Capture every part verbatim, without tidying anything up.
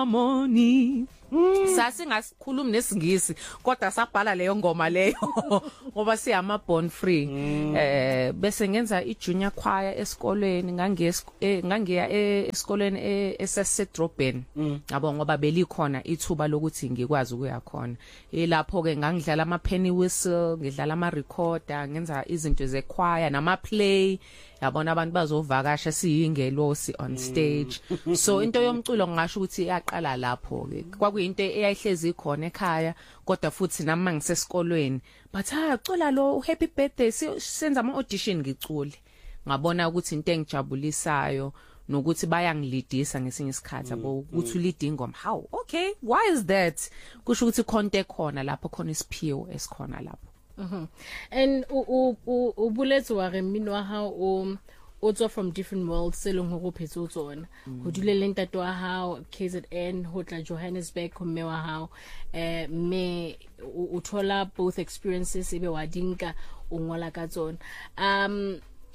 harmony sasingasikhulumi nesingisi kodwa sabhala leyo ngoma leyo ngoba siyama born free eh bese ngenza i junior choir esikolweni ngangiye ngangiya esikolweni esesedrobheni yabo ngoba belikhona ithuba lokuthi ngikwazi ukuya khona lapho ke ngangidlala ama penny whistle ngidlala ama recorder ngenza izinto ze choir nama play yabona abantu bazovakasha siyingelosi on stage so into yomculo ngisho ukuthi iyaqala lapho ke kwakuyinto eyayihlezi ikhona ekhaya kodwa futhi nami mangisesikolweni but ha cula lo happy birthday senza ama audition ngicule ngabona ukuthi into engijabulisayo nokuthi bayangilidisa ngesinye isikhathi abo ukuthi ulid ingoma how okay why is that kusho ukuthi konke khona lapho khona isiphiwo esikhona lapho. Mhm. And u u ubuletso wa re mmino wa hao o o tswa from different worlds selong ho go phetse o tsona ho dule le ntato wa hao K Z N ho tla Johannesburg ho mme wa hao eh me o thola both experiences ebe wa dinka o ngola ka tsona um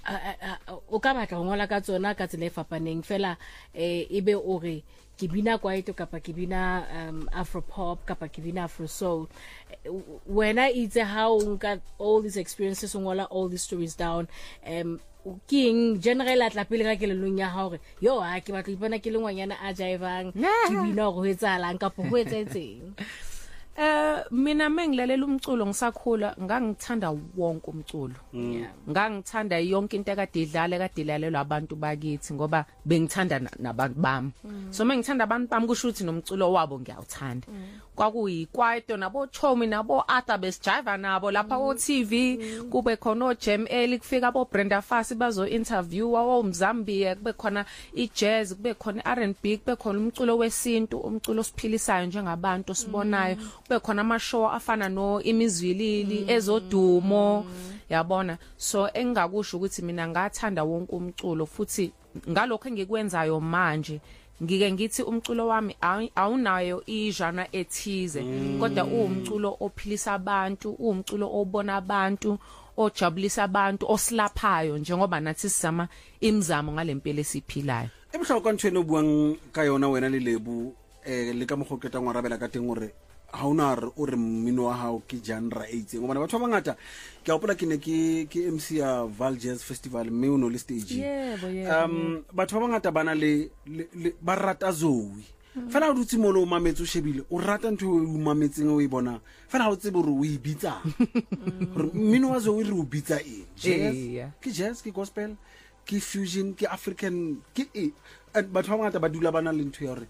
o ka batla ho ngola ka tsona ka tsela e fapaneng fela eh ebe o re ke bina kwaito kapa ke bina um afro pop kapa ke bina afro soul when I itse how nka all these experiences ngola all these stories down um king general atla pele ga ke lelong ya hao re yo ha ke batla ipona ke lengwanyana a jaivang ke bina go etsalang kapa go etsetseng. Eh mina mengilalela umculo ngisakhula ngangithanda wonke umculo. Ngangithanda yonke into ekade idlala ekade ilalelwa abantu bakithi ngoba bengithanda nabantu bami. So mengithanda abantu bami kusho ukuthi nomculo wabo ngiyawuthanda. Kwakuyikwaito nabo Chomi nabo Arthur besijiva nabo lapha ku T V kube khona oJam Eli kufika abo Brenda Fassie bazo interview wawo Mzambia kube khona ijazz kube khona R and B kube khona umculo wesintu umculo osiphilisayo njengabantu sibonayo kube khona ama show afana no imizwilili ezodumo yabona so engakusho ukuthi mina ngathanda wonke umculo futhi ngalokho engikwenzayo manje ngike ngithi umculo wami awunayo ijana ethize kodwa uumculo ophilisa abantu uumculo obona abantu ojabulisa abantu osilaphayo njengoba nathi sisama imizamo ngalempela esiphilayo. Emhloko ntsheno buang ka yona wena le lebu eh le ka mogoketa ngwarabela ka teng gore ha una re o re mmino wa hao ke genre eighteen ngobana batho ba ngata ke a pola ke ne ke ke M C ya Val Jazz Festival mme o no le stage yebo yebo um batho ba ngata bana le ba rata Zoe fela o dutse mo lo mametse o shebile o rata ntho o mametseng o e bona fela o tsebe re o e bitsa mmino wa Zoe re o bitsa e jazz ke jazz ke gospel ke fusion ke African ke e batho ba ngata ba dula bana le ntho ya hore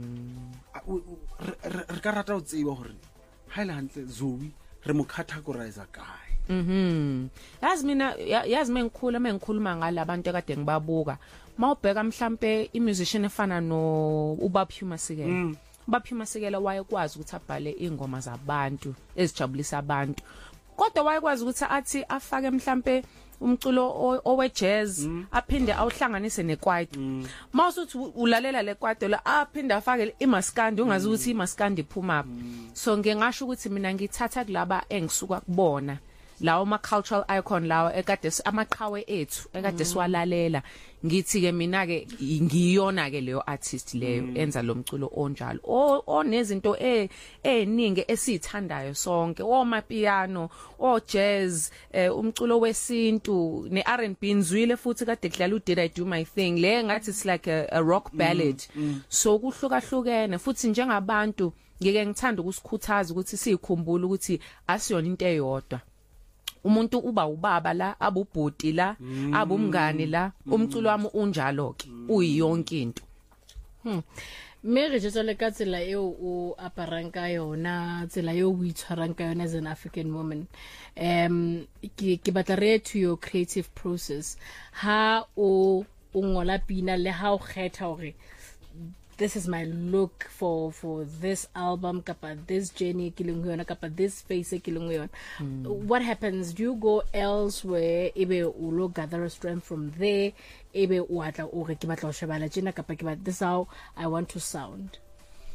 re ka rata o tseba hore ha ile hantle Zoe re mo categorize kae. Mhm yazi mina yazi mengikhula mengikhuluma ngalabantu ekade ngibabuka mawubheka mhlambe imusician efana no uBaphi Masikela uBaphi Masikela wayekwazi ukuthi abhale ingoma zabantu ezijabulisa abantu kodwa wayekwazi ukuthi athi afake mhlambe umculo owe jazz aphinde awuhlanganise nekwaito mawusuthi ulalela lekwaito la aphinde afake imaskandi ungazi ukuthi imaskandi iphuma so ngingasho ukuthi mina ngithatha kulaba engisuka kubona lawo ma cultural icon lawo ekade amaqhawe ethu ekade siwalalela ngithi ke mina ke ngiyona ke leyo artist leyo enza lo mculo onjalo onezinto e eningi esithandayo sonke o mapiano o jazz umculo wesintu ne R and B nzwile futhi kade kudlala u Did I Do My Thing le ngathi it's like a, a rock ballad so kuhlukahlukene futhi njengabantu ngeke ngithanda ukusikhuthaza ukuthi sikhumbule ukuthi asiyona into eyodwa umuntu uba ubaba la abubhuti la abumngani la umculo wami unjalo ke uyiyonke into. Hmm. Mere je tsole ka tsela eo o aparang ka yona tsela eo o itshwarang ka yona as an African woman um ke ke batla re to your creative process ha o ngola pina le ha o kgetha hore this is my look for for this album kapa this journey killing yona kapa this face killing yona mm. What happens? Do you go elsewhere ebe o lo gather a strength from there ebe o atla o re ke batla o shebala jena kapa ke batla this how I want to sound?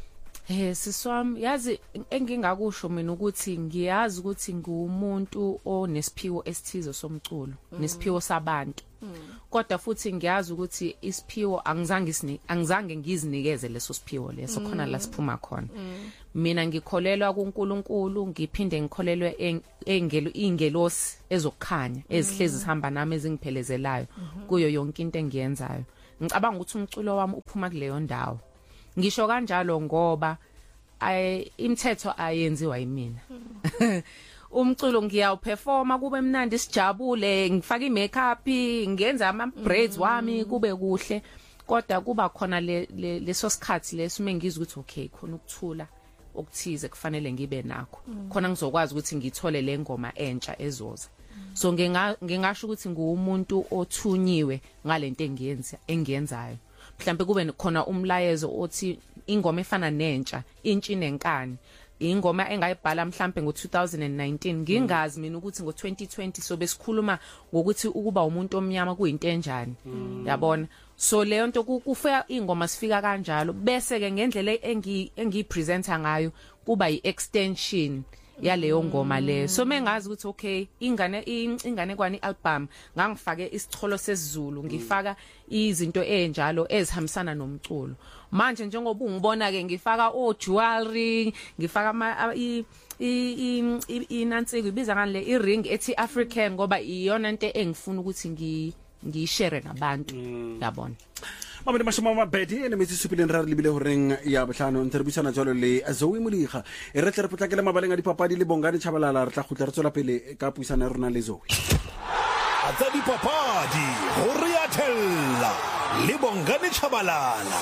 Eh siswami yazi engingakusho mina ukuthi ngiyazi ukuthi ngumuntu onesiphiwo esithizo somculo nesiphiwo sabantu kodwa futhi ngiyazi ukuthi isiphiwo angizange isini angizange ngizinikeze leso siphiwo leso khona la siphuma khona mina ngikholelwa kuNkulunkulu ngiphinde ngikholelwe engelo ingelosi ezokukhanya ezihlezi zihamba nami ezingiphelezelayo kuyo yonke into engiyenzayo ngicabanga ukuthi umculo wami uphuma kuleyo ndawo ngisho kanjalo ngoba ay imithetho ayenziwa yimina umculo ngiyawuperforma kube mnandi sijabule ngifaka imakeup ngenza ama braids wami kube kuhle kodwa kuba khona leso sikhathi leso mengizwe ukuthi okay khona ukuthula okuthize kufanele ngibe nakho khona ngizokwazi ukuthi ngithole le ngoma entsha ezoza so ngingasho ukuthi ngumuntu othunyiwe ngalento engiyenza engiyenzayo mhlambe kube khona umlayezo othi ingoma efana nentsha intshi nenkani ingoma engayibhala mhlambe ngo two thousand nineteen ngingazi mina ukuthi ngo twenty twenty so besikhuluma ngokuthi ukuba umuntu omnyama kuyinto enjani yabona so leyo nto kufika ingoma sifika kanjalo bese ke ngendlela engi engipresenta ngayo kuba yi-extension yaleyo ngoma leyo so mengazi ukuthi okay ingane ingane kwani album ngangifake isicholo sesiZulu ngifaka izinto enjalo ezihambisana nomculo manje njengoba ungibona ke ngifaka o jewelry ngifaka ama i inansiko ibiza ngale i ring ethi African ngoba iyona into engifuna ukuthi ngi ngishare nabantu yabona Mama le mashoma mabedi ene metsi supileng ra re libile horeng ya bohlano nterbisana jalo le Zoe Moliga e re tle re potlakela mabaleng a dipapadi le Bongani Chabalala re tla khutla re tswela pele ka puisana rona le Zoe a tsa dipapadi ho re ya thella le Bongani Chabalala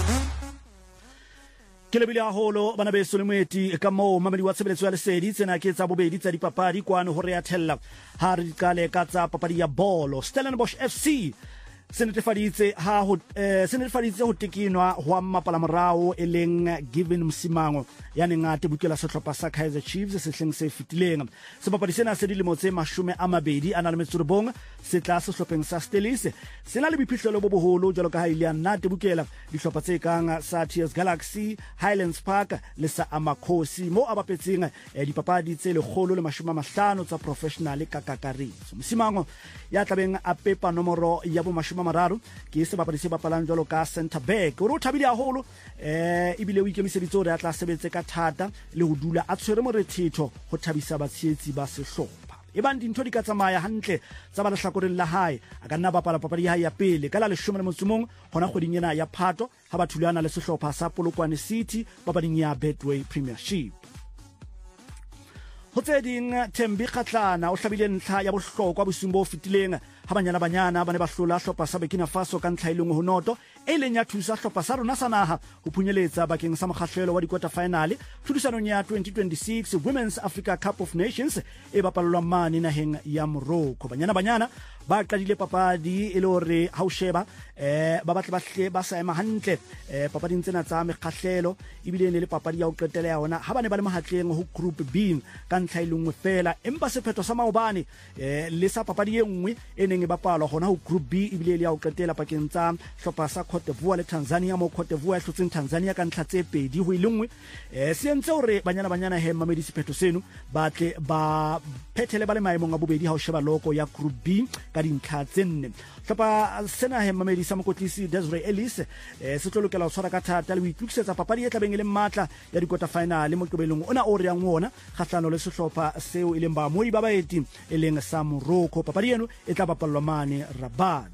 ke lebile haholo bana beso le moeti ka mo mamedi wa tshebeletso ya lesedi tsena ke tsa bobedi tsa dipapadi kwano ho re ya thella ha re kale ka tsa papadi ya bolo Stellenbosch F C senetefaditse ha ho senetefaditse ho tekinwa ho mapala morao eleng Given Msimango ya nengate bukela sehlopha sa Kaizer Chiefs se hleng se fitileng se papadi sena se dilemo tse mashome a mabedi ana le metsurebong se tla se hlopheng sa Stellis se na le biphihlelo bo boholo jalo ka ha ile nate bukela dihlopha tse kang sa T S Galaxy Highlands Park le sa Amakhosi mo abapetseng dipapadi tse le kgolo le mashome a mahlano tsa professional ka kakaretso Msimango ya tlabeng a pepa nomoro ya bo mashome mararo ke se bapadi se bapalang jalo ka center back o re thabile haholo eh ibile o ikemiseditse re atla sebetse ka thata le ho dula a tshwere morethetho ho thabisa batshetsi ba sehlopha e bang dintho di ka tsamaya hantle tsa ba lehlakoreng la hae a ka nna bapala papadi ya hae ya pele ka la leshome le motsomong hona kgweding ena ya Phato ha ba thulana le sehlopha sa Polokwane City papading ya Betway Premiership ho tseding Thembi Kgatlana o hlabile ntlha ya bohlokwa bosung bo fitileng ha banyana banyana ba ne ba hlola hlopha sa Burkina Faso ka ntlhaileng ho noto e leng ya thusa hlopha sa rona sa naha ho phunyeletsa bakeng sa mokgahlelo wa di-quarter final thudisanong ya twenty twenty-six Women's Africa Cup of Nations e bapallwang mane naheng ya Morocco banyana banyana ba qadile papadi e le hore ha o sheba eh ba batla ba hle ba sa ema hantle eh papading tsena tsa mekgahlelo ibile ne le papadi ya ho qetela ya ona ha ba ne ba le mahatleng ho group B ka ntlhaileng fela empa sephetho sa maobane eh le sa papadi e nngwe e neng e bapalwa hona ho group B ibile le ya ho qetela pakeng tsa hlopha sa Cote d'Ivoire le Tanzania mo Cote d'Ivoire hlotseng Tanzania ka ntlha tse pedi ho ile nngwe eh se entse hore banyana banyana he mamedi sephetho seno ba tle ba phethele ba le maemong a bobedi ha o sheba loko ya group B ka dintlha tse nne hlopha sena he mamedi sa mokotlisi Desiree Ellis eh se tlo lokela ho tshwara ka thata le ho itlukisetsa papadi e tlabeng e le matla ya di-quarter final mo qobelong ona o re yang wona kgahlano le sehlopha seo e leng ba moi ba baeti e leng sa Morocco papadi eno e tla bapallwa mane Rabat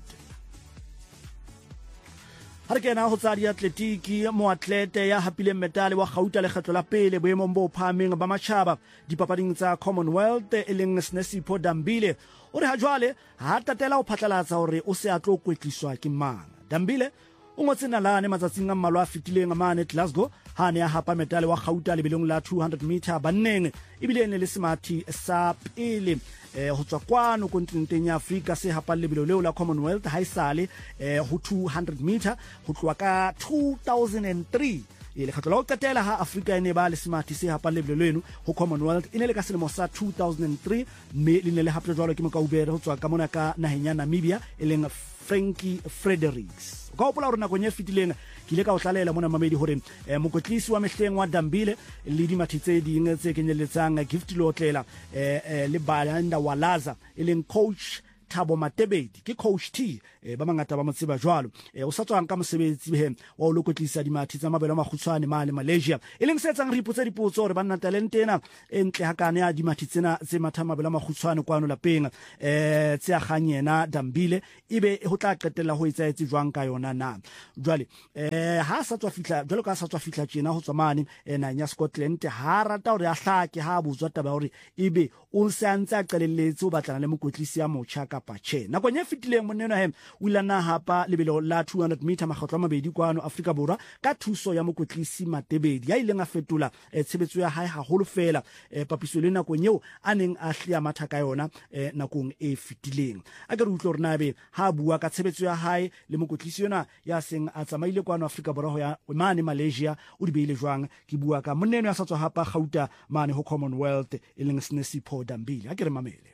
ha re kena ho tsa diatletiki mo atlete ya hapileng medale wa Gauta le kgetlo la pele boemong bo phameng ba matjhaba dipapading tsa Commonwealth e leng Snesipho Dambile o re ha jwale ha tatela ho phatlalatsa hore o se a tlo kwetliswa ke mang Dambile o ngotse nalane matsatsing a mmalwa a fitileng mane Glasgow ha ne a hapa medale wa Gauta lebelong la two hundred meter banneng ebile ne le semathi sa pele eh ho tswa kwano kontinenteng ya Afrika se hapa lebelo leo la Commonwealth ha isale eh ho two hundred meter ho tloa ka two thousand three e le khatlo la go qetela ha Africa ene ba le semathi se hapa lebelo leno ho Commonwealth ine le ka selemo sa two thousand three mme le ne le hapile jwalo ke mokaubere ho tswa ka mona ka naheng ya Namibia e leng Frankie Fredericks ka hopola hore nakong e fetileng ke ile ka o hlalela mona mamedi hore eh, mokotlisi wa mehleng wa Dambile le dimathi tse ding tse kenyeletsang Gift Lotlela eh, eh, le Bayanda Walaza e leng coach Thabo Matebedi ke coach T eh, ba mangata ba motseba jwalo eh, o sa tswang ka mosebetsi he wa o lokotlisa dimathi tsa mabelo ma khutshwane ma le Malaysia e leng setsang re ipotsa dipotso hore ba nna talent ena entle hakane ya dimathi tsena tse matha mabelo ma khutshwane kwano lapeng eh tse a ganyena Dambile ibe ho tla qetella ho etsa etsi jwang ka yona na jwale eh ha sa tswa fihla jwalo ka sa tswa fihla tjena ho tswa mane ena nya Scotland ha rata hore a hlake ha butswa taba hore ibe o se antse a qalelletse o batlana le mokotlisi ya motjha kapa tjhe nakong e fetileng moneno hem o ilana hapa lebelo la two hundred meter makgotlo a mabedi kwano Afrika Borwa ka thuso ya mokotlisi Matebedi ya ileng a fetola eh, tshebetso ya hae haholo fela eh, papiso le nakong eo a neng a hlia matha ka yona eh, nakong e fetileng a ke re utlwe rena be ha bua ka tshebetso ya hae le mokotlisi yona ya seng a tsamaile kwano Afrika Borwa ho ya mane Malaysia o di beile jwang ke bua ka moneno ya sa tswa hapa Gauta mane ho Commonwealth e leng Snesipho Dambile a ke re mamele.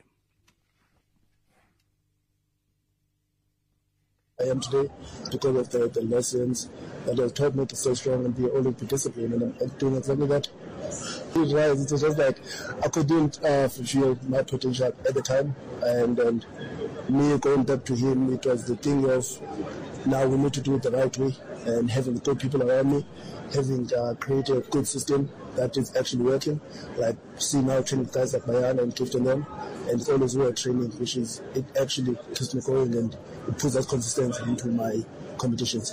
I am today because of the, the lessons that have taught me to stay strong and be Olympic discipline, and I'm, I'm doing exactly that. It was, it was just like I couldn't uh, fulfill my potential at the time, and, and me going back to him, it was the thing of now we need to do it the right way, and having good people around me, having uh, created a good system that is actually working, like see now training guys like Mayana and Gift and them, and it's always work training, which is, it actually keeps me going and it puts that consistency into my competitions.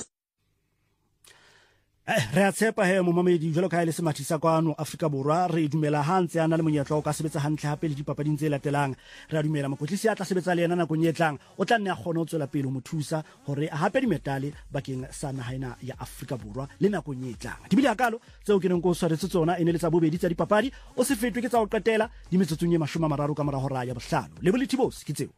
Eh re a tshepa he mo mamedi jwalo ka ile se mathisa kwano Afrika Borwa re dumela hantse ana le monyetla o ka sebetsa hantle hape le dipapading tse latelang re a dumela mokotlisi a tla sebetsa le yena nakong e tlang o tla nne a kgona ho tswela pele mo thusa hore a hape di medale bakeng sa nahaina ya Afrika Borwa le nakong e tlang dibile akalo tseo ke neng go swaretse tsona ene le tsa bobedi tsa dipapadi o se fetwe ke tsa o qetela di metsotsong e mashome a mararo ka mora hora ya bohlano le boleti boss ke tseo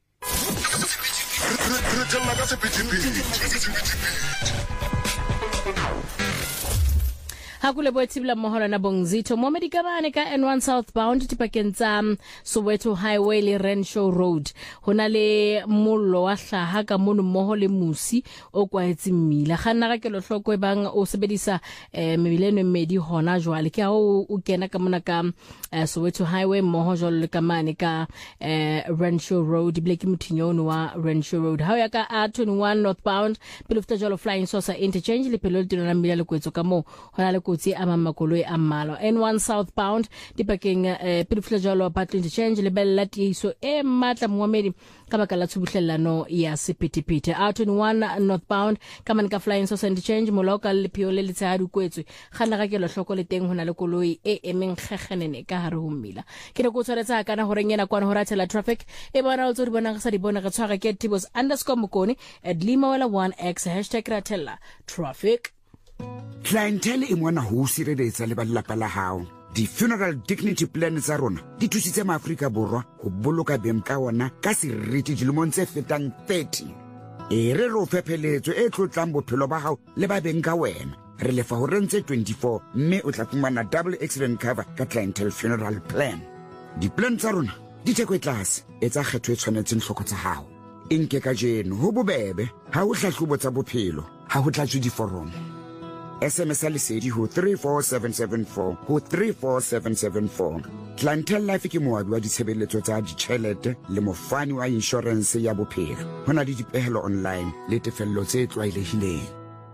Hakule boetibla mohola na Bongzito Mohammed Kabane ka N one southbound tipakeng tsa Soweto Highway le Renshaw Road hona le mollo wa hlaha ka mono mmoho le musi o kwaetse mmila ganna ga ke lo hloko e bang o sebedisa eh, mebileno mmedi hona jwale ke ha o kena ka mona ka eh, Soweto Highway mmoho jwalo le ka mane ka eh, Renshaw Road bleki muthinyone wa Renshaw Road ha ya ka R twenty-one northbound pelofta jwalo Flying Saucer interchange le pelolo tino na mmila le kwetso ka mo hona le kotsi a makoloi a mmalo N one southbound dipakeng eh, pelofta jwalo Battle interchange le bella tiiso e matla Mohammed ka baka la tshubuhlellano ya sepetepete R twenty-one northbound kama nka Flying Saucer interchange moloka le pio le letshadi kwetswe gana ga ke lo hloko le teng hona le koloi e emeng kgeggenene ka hare ho mmila ke ne go tshwaretsa kana hore nyena kwana hora tela traffic e bona o tsodi bona ga sa di bona ga tshwara ke tibos underscore mokoni at limawela one x hashtag ratella traffic. Clientele e mona ho sireletsa le ba lelapa la hao. Di funeral dignity plan tsa rona di thusitse maAfrika Borwa ho boloka beng ka ona ka seriti dilemong tse fetang thirty. E re ro fepheletso e tlotlang bophelo ba hao le ba beng ka wena. Re lefa ho rentse twenty-four mme o tla fumana double accident cover ka clientele funeral plan. Di plan tsa rona di theko tlase e tsa kgetho e tshwanetseng hloko tsa hao. Inke ka jeno ho bobebe ha o hlahlobo tsa bophelo ha ho tla di forum. S M S lesedi ho three four seven seven four ho three four seven seven four. Clientele Life ke moabi wa ditshebeletso tsa ditjhelete le mofani wa insurance ya bophelo. Hona le dipehelo online le tefello tse tlwaelehileng.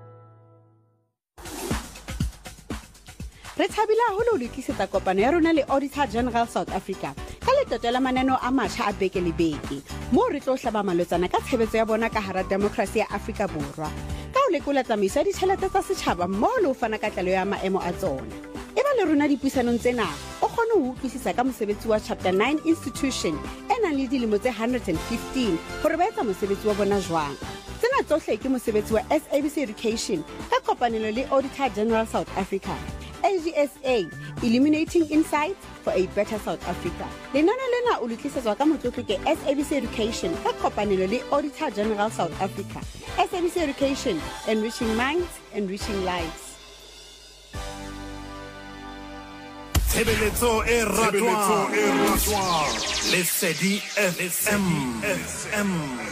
Re thabile haholo le tlisetsa kopano ya rona le Auditor General South Africa ka le totela maneno a matjha a beke le beke mo re tlo hlaba malotsana ka tshebetso ya bona ka hara demokrasi ya Afrika Borwa ka o lekola tsamaiso ya ditjhelete tsa setjhaba mo le o fana ka tlalo ya maemo a tsona e ba le rona dipuisanong tsena o kgone ho utlwisisa ka mosebetsi wa chapter nine institution e nang le dilemo tse one hundred fifteen hore ba etsa mosebetsi wa bona jwang tsena tsohle ke mosebetsi wa S A B C Education ka kopanelo le Auditor General South Africa A G S A, Illuminating Insights for a Better South Africa. Lenana lena o letlisetswa ka motlotlo ke S A B C Education ka kopanelo le Auditor General South Africa. S A B C Education, enriching minds, enriching lives. Tshebeletso e ratwang. Lesedi F M.